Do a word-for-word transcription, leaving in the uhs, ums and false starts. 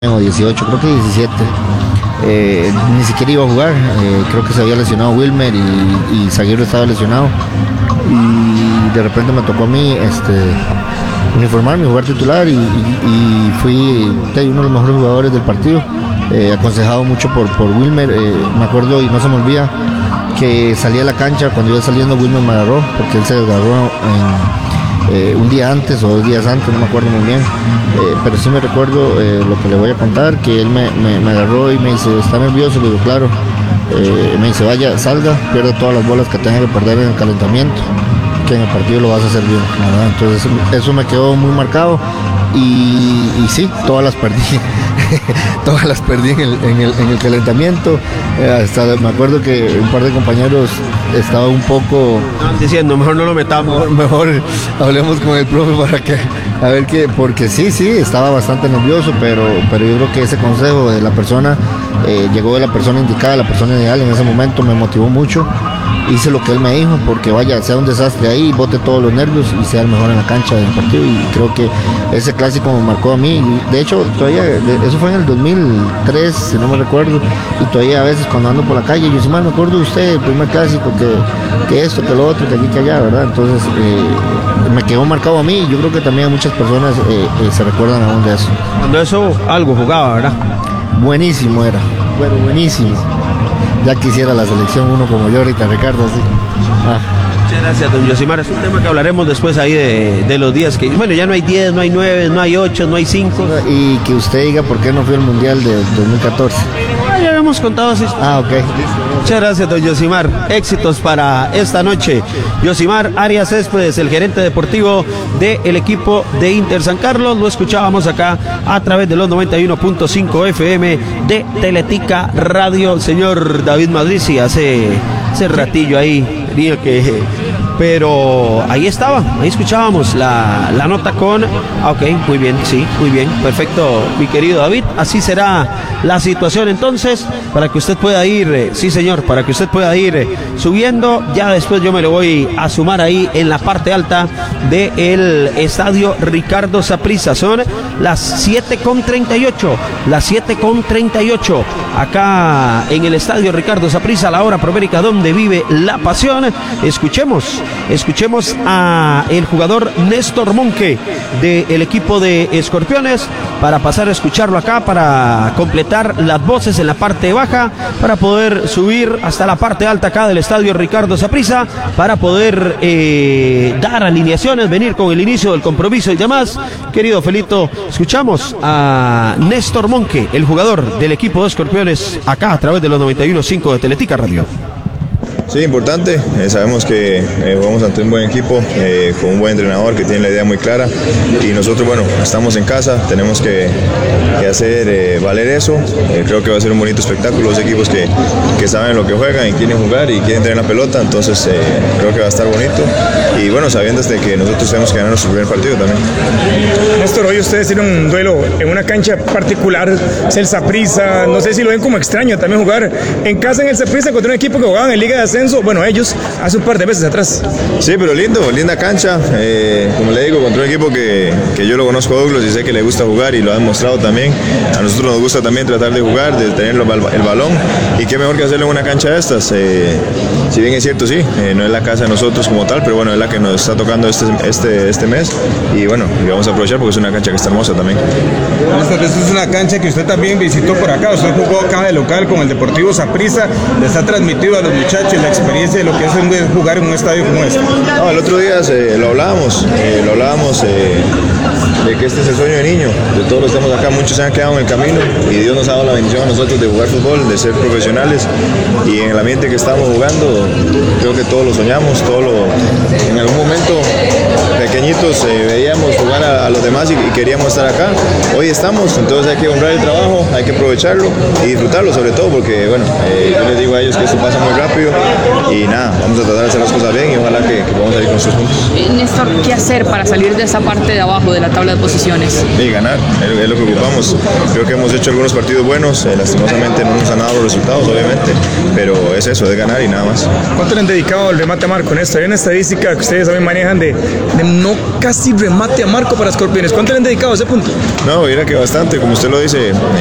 o dieciocho, creo que diecisiete. Eh, ni siquiera iba a jugar, eh, creo que se había lesionado Wilmer y, y Zaguirre estaba lesionado. Y de repente me tocó a mí este, uniformarme, jugar titular y, y, y fui uno de los mejores jugadores del partido, eh, aconsejado mucho por, por Wilmer. Eh, me acuerdo y no se me olvida que salí a la cancha, cuando iba saliendo Wilmer me agarró, porque él se agarró en... Eh, un día antes o dos días antes, no me acuerdo muy bien, eh, pero sí me recuerdo eh, lo que le voy a contar, que él me, me, me agarró y me dice, ¿está nervioso? Le digo, claro. Eh, me dice, vaya, salga, pierda todas las bolas que tenga que perder en el calentamiento, que en el partido lo vas a hacer bien, ¿verdad? Entonces eso me quedó muy marcado y, y sí, todas las perdí. Todas las perdí en el, en el, en el calentamiento. Eh, hasta me acuerdo que un par de compañeros estaba un poco diciendo, mejor no lo metamos, mejor, mejor hablemos con el profe para que, a ver qué, porque sí, sí, estaba bastante nervioso, pero, pero yo creo que ese consejo de la persona, eh, llegó de la persona indicada, la persona ideal en ese momento, me motivó mucho. Hice lo que él me dijo, porque vaya, sea un desastre ahí, bote todos los nervios y sea el mejor en la cancha del partido. Y creo que ese clásico me marcó a mí. De hecho, todavía, eso fue en el dos mil tres, si no me recuerdo. Y todavía a veces cuando ando por la calle, yo sí, me acuerdo de usted, el primer clásico, que, que esto, que lo otro, que aquí, que allá, ¿verdad? Entonces, eh, me quedó marcado a mí y yo creo que también a muchas personas eh, eh, se recuerdan aún de eso. Cuando eso, algo jugaba, ¿verdad? Buenísimo era, bueno, buenísimo. Ya quisiera la selección uno como yo ahorita, Ricardo, así. Ah. Muchas gracias, don Yosimar. Es un tema que hablaremos después ahí de, de los días que... Bueno, ya no hay diez, no hay nueve, no hay ocho, no hay cinco. Y que usted diga por qué no fue al Mundial de dos mil catorce. Ah, ya habíamos contado así. Ah, ok. Muchas gracias, don Yosimar. Éxitos para esta noche. Yosimar Arias Céspedes, el gerente deportivo del equipo de Inter San Carlos. Lo escuchábamos acá a través de los noventa y uno punto cinco F M de Teletica Radio. Señor David Madrizi, hace, hace ratillo ahí, diría que... Pero ahí estaba, ahí escuchábamos la, la nota con... Ah, ok, muy bien, sí, muy bien, perfecto, mi querido David. Así será la situación entonces, para que usted pueda ir, eh, sí señor, para que usted pueda ir eh, subiendo. Ya después yo me lo voy a sumar ahí en la parte alta del estadio Ricardo Saprissa. Son las siete con treinta y ocho, las siete con treinta y ocho, acá en el estadio Ricardo Saprissa, la hora promérica donde vive la pasión. Escuchemos. Escuchemos a el jugador Néstor Monque del equipo de Escorpiones para pasar a escucharlo acá, para completar las voces en la parte baja, para poder subir hasta la parte alta acá del estadio Ricardo Saprissa, para poder eh, dar alineaciones, venir con el inicio del compromiso y demás. Querido Felito, escuchamos a Néstor Monque, el jugador del equipo de Escorpiones, acá a través de los noventa y uno punto cinco de Teletica Radio. Sí, importante. Eh, sabemos que eh, jugamos ante un buen equipo, eh, con un buen entrenador que tiene la idea muy clara y nosotros, bueno, estamos en casa, tenemos que, que hacer eh, valer eso. Eh, creo que va a ser un bonito espectáculo, los equipos que, que saben lo que juegan y quieren jugar y quieren tener la pelota, entonces eh, creo que va a estar bonito y bueno, sabiendo desde que nosotros tenemos que ganar nuestro primer partido también. Néstor, hoy ustedes tienen un duelo en una cancha particular, es el Saprissa, no sé si lo ven como extraño también jugar en casa en el Saprissa contra un equipo que jugaban en Liga de Ascenso. Bueno, ellos hace un par de meses atrás. Sí, pero lindo, linda cancha, eh, como le digo, contra un equipo que, que yo lo conozco a Douglas y sé que le gusta jugar y lo ha demostrado también. A nosotros nos gusta también tratar de jugar, de tener el balón y qué mejor que hacerlo en una cancha de estas. Eh, si bien es cierto, sí, eh, no es la casa de nosotros como tal, pero bueno, es la que nos está tocando este, este, este mes y bueno, y vamos a aprovechar porque es una cancha que está hermosa también. Esta es una cancha que usted también visitó por acá, usted jugó acá de local con el Deportivo Saprissa, les ha transmitido a los muchachos la experiencia de lo que es jugar en un estadio como este. No, el otro día eh, lo hablábamos, eh, lo hablábamos eh, de que este es el sueño de niño, de todos los que estamos acá, muchos se han quedado en el camino y Dios nos ha dado la bendición a nosotros de jugar fútbol, de ser profesionales y en el ambiente que estamos jugando, creo que todos lo soñamos, todos lo, en algún momento pequeñitos eh, veíamos jugar a, a los demás y, y queríamos estar acá. Hoy estamos, entonces hay que honrar el trabajo, hay que aprovecharlo y disfrutarlo sobre todo porque bueno, eh, yo les digo a ellos que esto pasa muy rápido y nada, vamos a tratar de hacer las cosas bien y ojalá que, que podamos salir con sus puntos. Néstor, ¿qué hacer para salir de esa parte de abajo de la tabla de posiciones? Sí, ganar, es, es lo que ocupamos. Creo que hemos hecho algunos partidos buenos, eh, lastimosamente no nos han dado los resultados, obviamente, pero es eso, es ganar y nada más. ¿Cuánto le han dedicado al remate a Marco, Néstor? Hay una estadística que ustedes también manejan de, de no ganó casi remate a marco para Escorpiones. ¿Cuánto le han dedicado a ese punto? No, mira que bastante, como usted lo dice,